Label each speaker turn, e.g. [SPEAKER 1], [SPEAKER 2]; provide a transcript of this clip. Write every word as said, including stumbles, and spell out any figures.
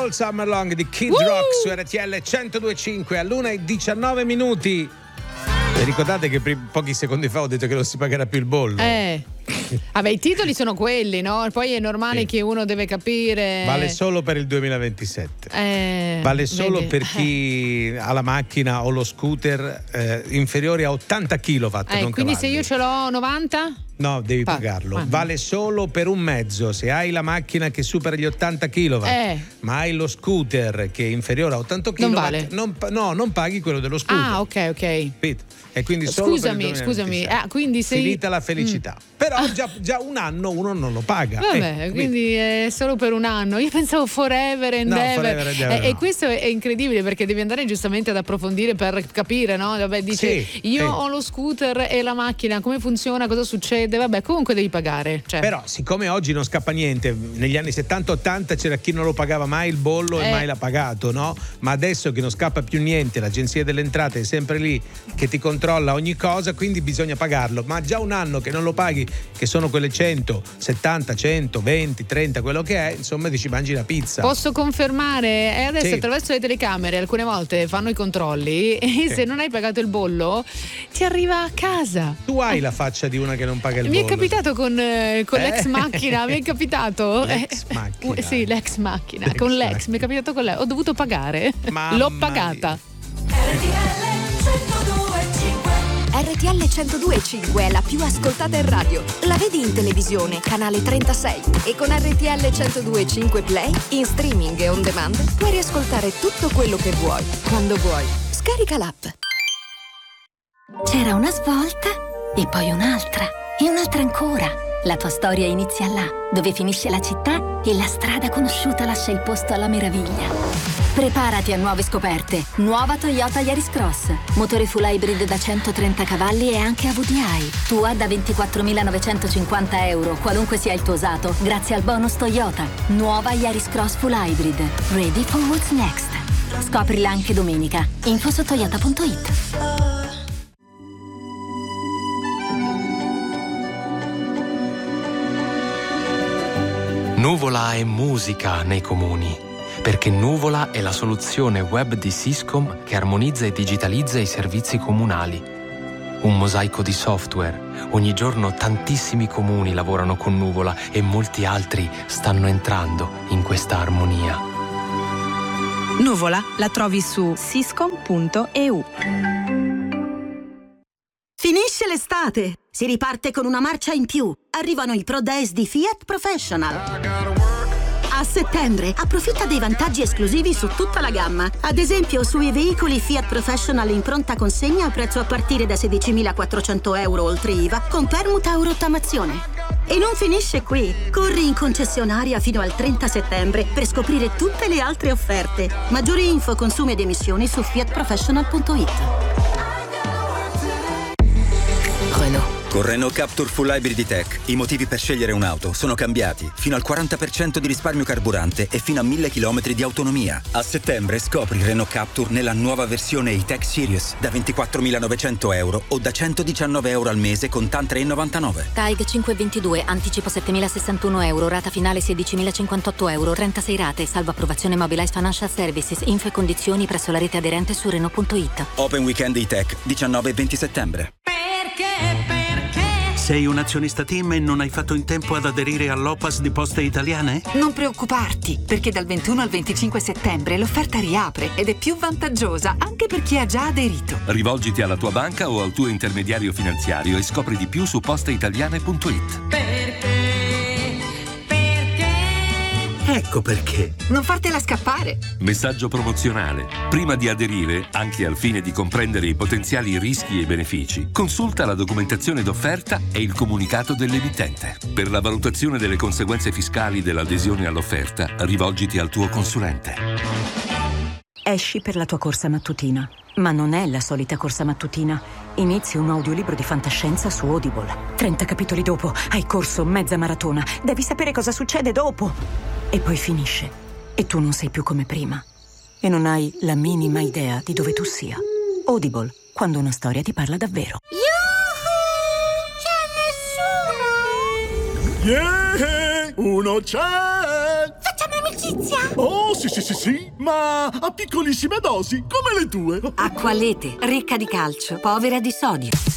[SPEAKER 1] All Summer Long di Kid uh! Rock su R T L centodue e cinque all'una e diciannove minuti. E ricordate che pochi secondi fa ho detto che non si pagherà più il bollo?
[SPEAKER 2] Eh. Vabbè, i titoli sono quelli, no? Poi è normale sì. che uno deve capire.
[SPEAKER 1] Vale solo per il duemilaventisette.
[SPEAKER 2] Eh,
[SPEAKER 1] vale solo
[SPEAKER 2] vedi.
[SPEAKER 1] per chi eh. ha la macchina o lo scooter eh, inferiori a ottanta chilowatt.
[SPEAKER 2] Eh,
[SPEAKER 1] non
[SPEAKER 2] quindi
[SPEAKER 1] cavalli.
[SPEAKER 2] Se io ce l'ho novanta?
[SPEAKER 1] No, devi
[SPEAKER 2] Pa-
[SPEAKER 1] pagarlo.
[SPEAKER 2] ah.
[SPEAKER 1] Vale solo per un mezzo. Se hai la macchina che supera gli ottanta chilowatt,
[SPEAKER 2] eh.
[SPEAKER 1] ma hai lo scooter che è inferiore a ottanta chilowatt,
[SPEAKER 2] non vale.
[SPEAKER 1] Non, no, non paghi quello dello scooter.
[SPEAKER 2] Ah, ok, ok.
[SPEAKER 1] E quindi solo
[SPEAKER 2] scusami,
[SPEAKER 1] per il
[SPEAKER 2] scusami. Ah, quindi sei...
[SPEAKER 1] finita la felicità. Mm. Però già, già un anno uno non lo paga.
[SPEAKER 2] Vabbè,
[SPEAKER 1] eh,
[SPEAKER 2] quindi è solo per un anno. Io pensavo forever and
[SPEAKER 1] no,
[SPEAKER 2] ever.
[SPEAKER 1] Forever and ever
[SPEAKER 2] e,
[SPEAKER 1] no.
[SPEAKER 2] e questo è incredibile perché devi andare giustamente ad approfondire per capire, no? Vabbè, dice
[SPEAKER 1] sì,
[SPEAKER 2] io
[SPEAKER 1] sì.
[SPEAKER 2] ho lo scooter e la macchina, come funziona, cosa succede? Vabbè, comunque devi pagare. Cioè.
[SPEAKER 1] Però siccome oggi non scappa niente, negli anni settanta ottanta c'era chi non lo pagava mai il bollo
[SPEAKER 2] eh.
[SPEAKER 1] e mai l'ha pagato, no? Ma adesso che non scappa più niente, l'agenzia delle entrate è sempre lì che ti controlla ogni cosa, quindi bisogna pagarlo. Ma già un anno che non lo paghi, che sono quelle cento, settanta, cento, venti, trenta, quello che è, insomma dici mangi la pizza.
[SPEAKER 2] Posso confermare, e adesso
[SPEAKER 1] sì.
[SPEAKER 2] attraverso le telecamere alcune volte fanno i controlli e
[SPEAKER 1] sì.
[SPEAKER 2] se non hai pagato il bollo ti arriva a casa.
[SPEAKER 1] Tu hai la faccia di una che non paga il
[SPEAKER 2] mi
[SPEAKER 1] bollo.
[SPEAKER 2] Mi è capitato con, eh, con
[SPEAKER 1] eh?
[SPEAKER 2] l'ex macchina, mi è capitato.
[SPEAKER 1] L'ex macchina.
[SPEAKER 2] Eh, sì, l'ex macchina,
[SPEAKER 1] l'ex
[SPEAKER 2] con l'ex,
[SPEAKER 1] macchina.
[SPEAKER 2] mi è capitato con lei, ho dovuto pagare.
[SPEAKER 1] Mamma
[SPEAKER 2] L'ho pagata.
[SPEAKER 3] R T L centodue e cinque è la più ascoltata in radio. La vedi in televisione, canale trentasei. E con R T L centodue e cinque Play, in streaming e on demand, puoi riascoltare tutto quello che vuoi, quando vuoi. Scarica l'app.
[SPEAKER 4] C'era una svolta, e poi un'altra, e un'altra ancora. La tua storia inizia là, dove finisce la città e la strada conosciuta lascia il posto alla meraviglia. Preparati a nuove scoperte. Nuova Toyota Yaris Cross. Motore full hybrid da centotrenta cavalli e anche A V D I. Tua da ventiquattromilanovecentocinquanta euro, qualunque sia il tuo usato, grazie al bonus Toyota. Nuova Yaris Cross full hybrid. Ready for what's next. Scoprila anche domenica. Info su toyota punto it.
[SPEAKER 5] Nuvola è musica nei comuni, perché Nuvola è la soluzione web di Syscom che armonizza e digitalizza i servizi comunali. Un mosaico di software. Ogni giorno tantissimi comuni lavorano con Nuvola e molti altri stanno entrando in questa armonia.
[SPEAKER 6] Nuvola la trovi su syscom punto e u.
[SPEAKER 7] Finisce l'estate! Si riparte con una marcia in più. Arrivano i Pro Days di Fiat Professional. A settembre approfitta dei vantaggi esclusivi su tutta la gamma. Ad esempio sui veicoli Fiat Professional in pronta consegna a prezzo a partire da sedicimilaquattrocento euro oltre I V A con permuta o rottamazione. E non finisce qui. Corri in concessionaria fino al trenta settembre per scoprire tutte le altre offerte. Maggiori info, consumi ed emissioni su fiat professional punto it.
[SPEAKER 8] Renault. Con Renault Captur Full Hybrid Tech i motivi per scegliere un'auto sono cambiati. Fino al quaranta per cento di risparmio carburante e fino a mille chilometri di autonomia. A settembre scopri Renault Captur nella nuova versione E-Tech Series da ventiquattromilanovecento euro o da centodiciannove euro al mese con TAN tre virgola novantanove.
[SPEAKER 4] T A I G cinquecentoventidue, anticipo settemilasessantuno euro, rata finale sedicimilacinquantotto euro, trentasei rate, salvo approvazione Mobilize Financial Services, info e condizioni presso la rete aderente su Renault punto it.
[SPEAKER 8] Open Weekend E-Tech, diciannove e venti settembre.
[SPEAKER 9] Perché, perché?
[SPEAKER 10] Sei un azionista TIM e non hai fatto in tempo ad aderire all'O P A S di Poste Italiane?
[SPEAKER 9] Non preoccuparti, perché dal ventuno al venticinque settembre l'offerta riapre ed è più vantaggiosa anche per chi ha già aderito.
[SPEAKER 11] Rivolgiti alla tua banca o al tuo intermediario finanziario e scopri di più su posteitaliane punto it.
[SPEAKER 9] Perché? Perché?
[SPEAKER 10] Ecco perché.
[SPEAKER 9] Non fartela scappare.
[SPEAKER 11] Messaggio promozionale. Prima di aderire, anche al fine di comprendere i potenziali rischi e benefici, consulta la documentazione d'offerta e il comunicato dell'emittente. Per la valutazione delle conseguenze fiscali dell'adesione all'offerta, rivolgiti al tuo consulente.
[SPEAKER 12] Esci per la tua corsa mattutina, ma non è la solita corsa mattutina. Inizi un audiolibro di fantascienza su Audible. trenta capitoli dopo hai corso mezza maratona. Devi sapere cosa succede dopo. E poi finisce. E tu non sei più come prima. E non hai la minima idea di dove tu sia. Audible, quando una storia ti parla davvero.
[SPEAKER 13] Yuhu! C'è nessuno! Yeah! Uno c'è!
[SPEAKER 7] Facciamo amicizia?
[SPEAKER 13] Oh, sì, sì, sì, sì, ma a piccolissime dosi, come le tue.
[SPEAKER 9] Acqualete, ricca di calcio, povera di sodio.